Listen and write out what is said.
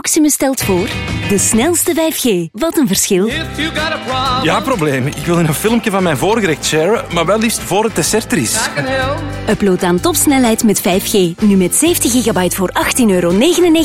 Proximus stelt voor de snelste 5G. Wat een verschil. Ja, probleem. Ik wil een filmpje van mijn voorgerecht sharen, maar wel liefst voor het dessert er is. Upload aan topsnelheid met 5G. Nu met 70 GB voor €18,99